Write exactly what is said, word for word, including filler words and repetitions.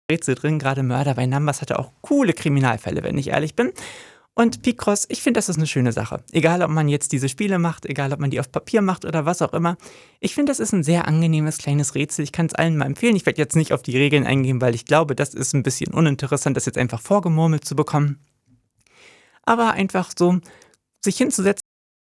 Rätsel drin, gerade Murder by Numbers hatte auch coole Kriminalfälle, wenn ich ehrlich bin. Und Picross, ich finde, das ist 'ne schöne Sache. Egal, ob man jetzt diese Spiele macht, egal, ob man die auf Papier macht oder was auch immer. Ich finde, das ist 'n sehr angenehmes kleines Rätsel. Ich kann's allen mal empfehlen. Ich werde jetzt nicht auf die Regeln eingehen, weil ich glaube, das ist 'n bisschen uninteressant, das jetzt einfach vorgemurmelt zu bekommen. Aber einfach so sich hinzusetzen